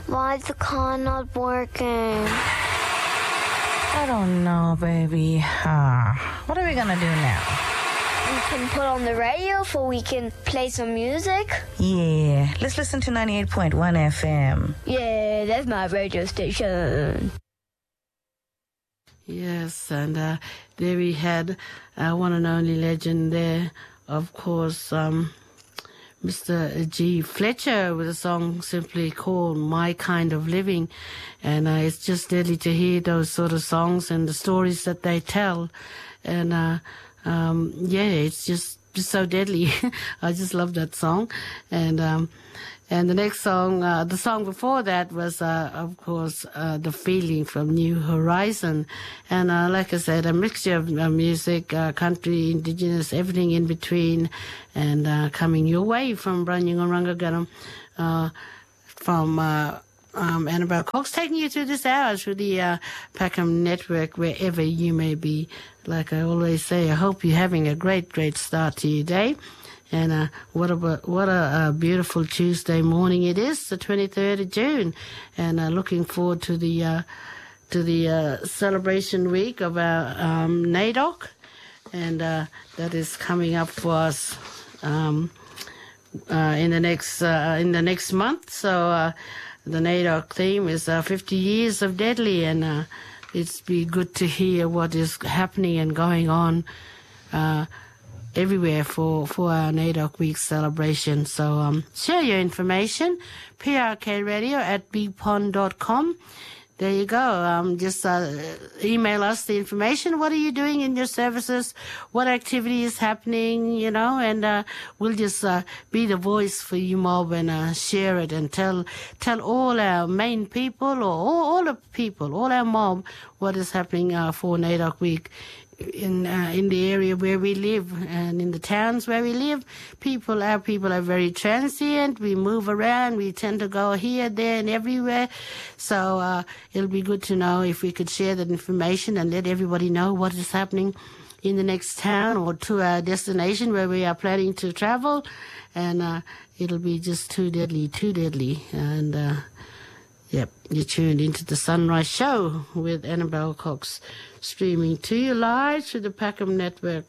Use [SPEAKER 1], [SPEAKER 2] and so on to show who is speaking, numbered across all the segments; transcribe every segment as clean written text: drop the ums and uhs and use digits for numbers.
[SPEAKER 1] Why is the car not working?
[SPEAKER 2] I don't know, baby. What are we gonna do now?
[SPEAKER 1] We can put on the radio so we can play some music.
[SPEAKER 2] Yeah, let's listen to 98.1 FM.
[SPEAKER 1] Yeah, that's my radio station.
[SPEAKER 3] Yes, and there we had one and only legend there, of course, Mr. G. Fletcher with a song simply called My Kind of Living. And it's just deadly to hear those sort of songs and the stories that they tell. And it's just so deadly. I just love that song. And the next song, the song before that was, of course, The Feeling from New Horizon. And like I said, a mixture of music, country, indigenous, everything in between, and coming your way from Branyungarungaganam, from Annabelle Cox, taking you through this hour through the Packham Network, wherever you may be. Like I always say, I hope you're having a great, great start to your day. And what a beautiful Tuesday morning it is, the 23rd of June, and looking forward to the celebration week of our NAIDOC, and that is coming up for us in the next month. So the NAIDOC theme is 50 years of Deadly, and it's be good to hear what is happening and going on everywhere for our NAIDOC Week celebration. So share your information, prkradio@bigpond.com. There you go. Just email us the information. What are you doing in your services? What activity is happening, and we'll just be the voice for you mob and share it and tell all our main people or all the people, all our mob, what is happening for NAIDOC Week. In the area where we live and in the towns where we live, our people are very transient. We move around. We tend to go here, there, and everywhere. So it'll be good to know if we could share that information and let everybody know what is happening in the next town or to our destination where we are planning to travel. And it'll be just too deadly. And yep, you're tuned into the Sunrise Show with Annabelle Cox, streaming to you live through the Packham Network.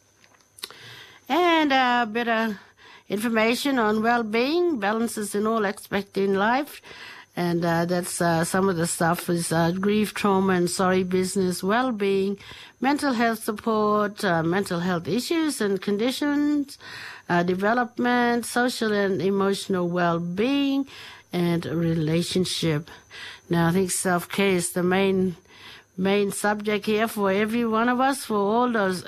[SPEAKER 3] And a bit of information on well-being, balances in all aspects in life. And that's some of the stuff is grief, trauma, and sorry business, well-being, mental health support, mental health issues and conditions, development, social and emotional well-being, and relationship. Now, I think self-care is the main subject here for every one of us, for all those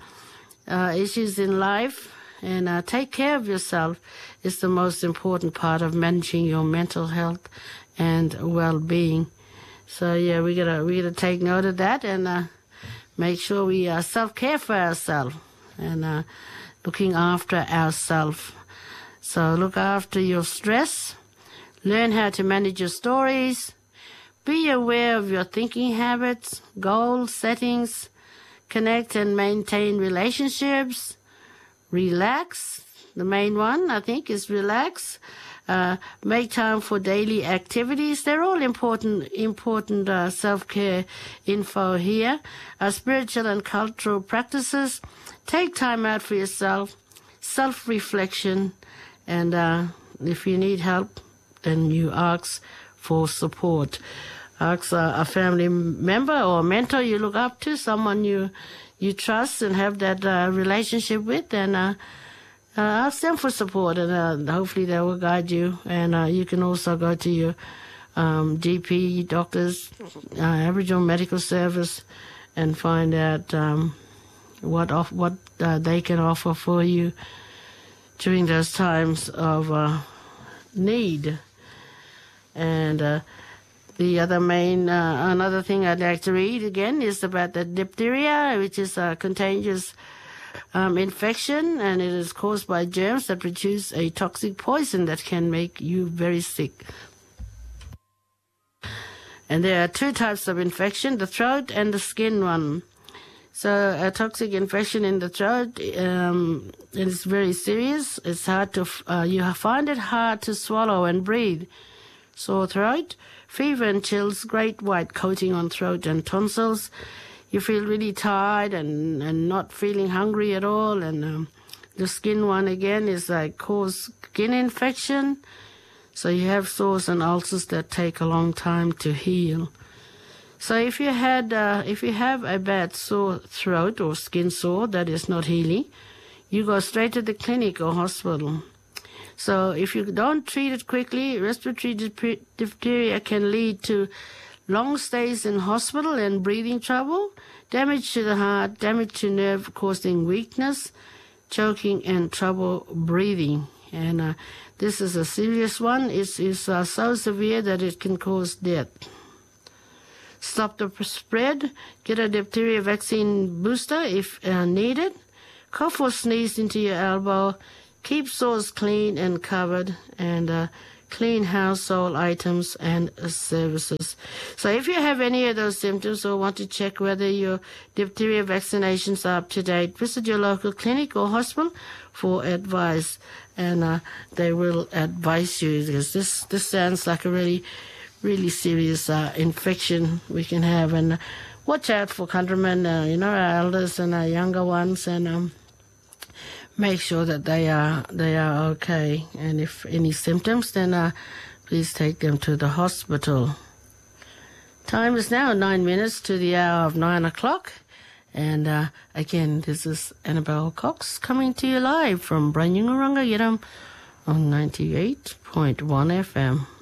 [SPEAKER 3] issues in life. And take care of yourself is the most important part of managing your mental health and well-being. So yeah, we gotta take note of that and make sure we self-care for ourselves and looking after ourselves. So look after your stress. Learn how to manage your stories. Be aware of your thinking habits, goals, settings. Connect and maintain relationships. Relax. The main one, I think, is relax. Make time for daily activities. They're all important self-care info here. Spiritual and cultural practices. Take time out for yourself. Self-reflection. And if you need help, then you ask for support. Ask a family member or mentor you look up to, someone you trust and have that relationship with, and ask them for support, and hopefully they will guide you. And you can also go to your GP, doctors, Aboriginal Medical Service, and find out what they can offer for you during those times of need. And the other another thing I'd like to read again is about the diphtheria, which is a contagious infection, and it is caused by germs that produce a toxic poison that can make you very sick. And there are two types of infection, the throat and the skin one. So a toxic infection in the throat is very serious. It's hard to you find it hard to swallow and breathe sore throat, fever and chills, great white coating on throat and tonsils. You feel really tired and not feeling hungry at all. And the skin one again is like cause skin infection. So you have sores and ulcers that take a long time to heal. So if you have a bad sore throat or skin sore that is not healing, you go straight to the clinic or hospital. So if you don't treat it quickly, respiratory diphtheria can lead to long stays in hospital and breathing trouble, damage to the heart, damage to nerve causing weakness, choking and trouble breathing. And this is a serious one. It's so severe that it can cause death. Stop the spread. Get a diphtheria vaccine booster if needed. Cough or sneeze into your elbow. Keep sores clean and covered, and clean household items and services. So if you have any of those symptoms or want to check whether your diphtheria vaccinations are up to date, visit your local clinic or hospital for advice, and they will advise you, because this sounds like a really serious infection we can have. And watch out for countrymen, our elders and our younger ones, and make sure that they are okay. And if any symptoms, then please take them to the hospital. Time is now 9 minutes to the hour of 9 o'clock. And again, this is Annabelle Cox coming to you live from Branyungaranga Yiram on 98.1 FM.